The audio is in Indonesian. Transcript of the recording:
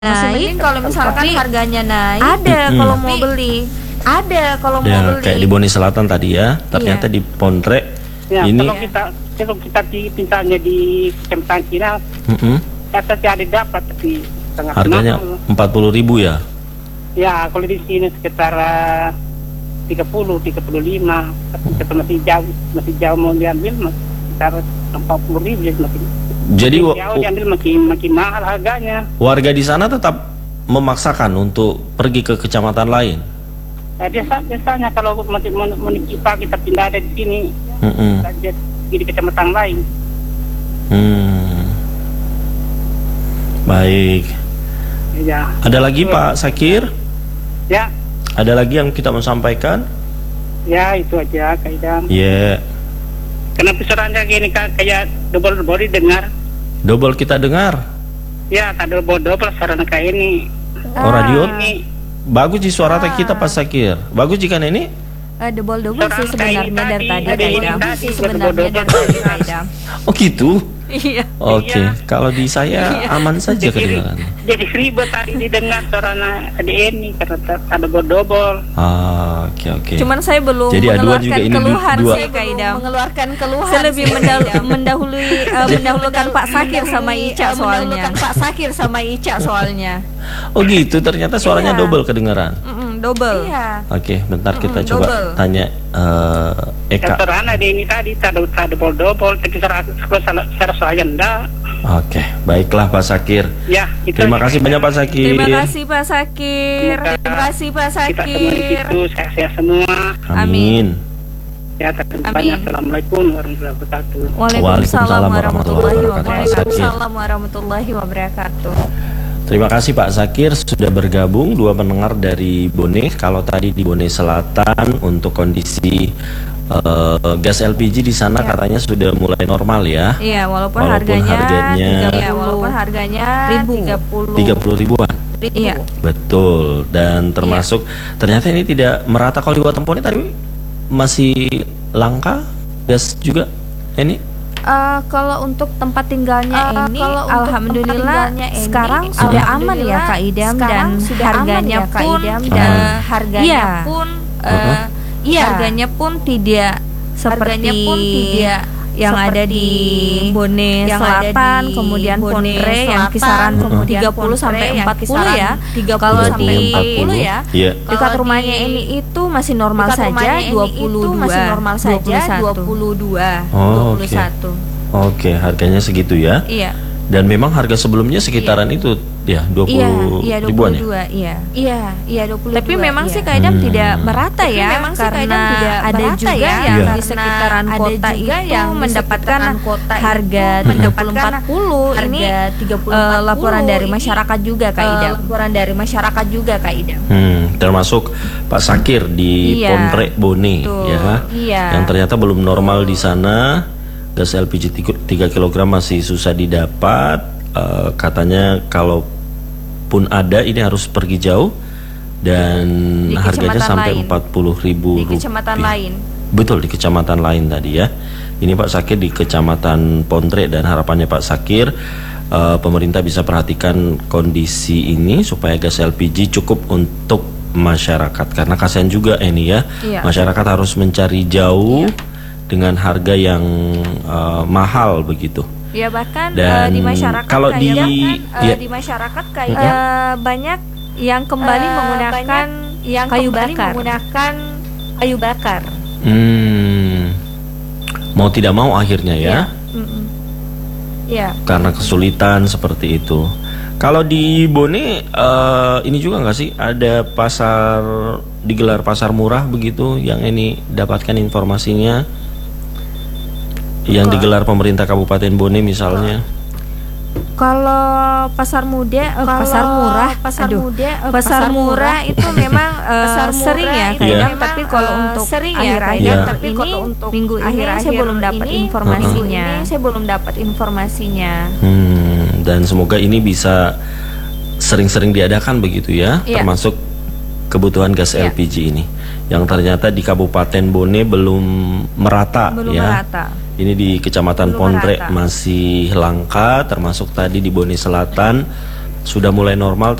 naik, kalau misalkan harganya naik, ada kalau mau beli. Ada kalau mau beli. Kayak di Bone Selatan tadi ya, ternyata di Pontrek Ya, ini kalau kita pintanya di Kecamatan Cina, kata ada dapat tapi sangat harganya mahal. 40.000 ya. Ya, kalau di sini sekitar 30, 35, tapi kita masih jauh mau diambil sekitar 40.000 ya, Jadi jauh diambil makin mahal harganya. warga di sana tetap memaksakan untuk pergi ke kecamatan lain. Biasanya kalau kita pindah dari sini, kita di kecamatan lain. Baik. Ya. Ada lagi Pak Sakir? Ya. Ada lagi yang kita mau sampaikan? Ya, itu aja Kak Idam. Ya. Kenapa suaranya gini kayak double body dengar? Double kita dengar. Ya, tak double suaranya kayak ini. Oh, radio Ini bagus di suara kita Pak Sakir. Bagus jika ini. Double sih sebenarnya dari tadi ada ini Kak Idam. tadi, Sebenarnya double. dari tadi Kak Idam. Oh gitu. Iya. Oke. Iya. Kalau di saya aman saja kedengaran. jadi ribet tadi didengar suaranya ada ini karena ada double. Oke. Cuman saya belum Jadi aduan juga mengeluarkan ini keluhan dua. sih Kak Idam. mengeluarkan keluhan. Saya lebih mendahulukan Pak Sakir sama Ica soalnya. Pak Sakir sama Ica soalnya. Oh gitu. Ternyata suaranya Iya. double kedengaran. Double. Iya. Oke, bentar kita coba double. tanya Eka. Restoran ada ini tadi tak double, tapi secara soalnya enggak. Oke, baiklah Pak Sakir. Ya, itu Terima aja. kasih banyak Pak Sakir. Terima kasih Pak Sakir. Terima kasih Pak Kita semua di Sakir. situ, sehat semua. Amin. Ya, terima Amin. kasih. Assalamualaikum warahmatullahi wabarakatuh. Waalaikumsalam warahmatullahi wabarakatuh. Waalaikumsalam warahmatullahi wabarakatuh. Terima kasih Pak Sakir sudah bergabung. Dua pendengar dari Bone. Kalau tadi di Bone Selatan untuk kondisi gas LPG di sana katanya sudah mulai normal ya. Iya, walaupun Walaupun harganya harganya 30 ribuan. Iya. Betul. Dan termasuk ternyata ini tidak merata. Kalau di Watempone tadi masih langka gas juga ini. Kalau untuk tempat tinggalnya ini, kalau untuk alhamdulillah tempat tinggalnya ini, sekarang sudah aman ya Kak Idam, dan harganya pun harganya pun tidak seperti yang ada di Bone Selatan, kemudian Pontre yang kisaran 30 sampai 40 ya. Kalau di dekat rumahnya ini itu masih normal saja 22. Oke, harganya segitu ya. Iya. Dan memang harga sebelumnya sekitaran itu ya 20 ribuan ya. Iya, 22. Tapi memang sih kadang tidak merata ya, karena ada juga yang di sekitaran kota itu mendapatkan harga 30-40. Ini laporan dari masyarakat juga Kak Idam. Termasuk Pak Sakir di Pontrek Bone ya. Yang ternyata belum normal di sana. Gas LPG 3 kg masih susah didapat. Katanya kalaupun ada ini harus pergi jauh dan harganya sampai 40.000 di kecamatan lain. Betul, di kecamatan lain tadi ya. Ini Pak Sakir di kecamatan Pontrek, dan harapannya Pak Sakir pemerintah bisa perhatikan kondisi ini supaya gas LPG cukup untuk masyarakat, karena kasihan juga ini ya. Masyarakat harus mencari jauh dengan harga yang mahal begitu. Ya, bahkan Dan di masyarakat kalau di masyarakat banyak yang kembali menggunakan kayu bakar. Mau tidak mau akhirnya ya. Karena kesulitan seperti itu. Kalau di Bone ini juga nggak sih ada digelar pasar murah begitu yang ini dapatkan informasinya? Yang digelar pemerintah Kabupaten Bone misalnya. Kalau pasar murah itu memang sering ya kadang, tapi kalau untuk akhir-akhir ini minggu ini saya belum dapat informasinya. Dan semoga ini bisa sering-sering diadakan begitu ya, termasuk kebutuhan gas LPG ini yang ternyata di Kabupaten Bone belum merata. Ini di Kecamatan Pontrek masih langka, termasuk tadi di Bone Selatan sudah mulai normal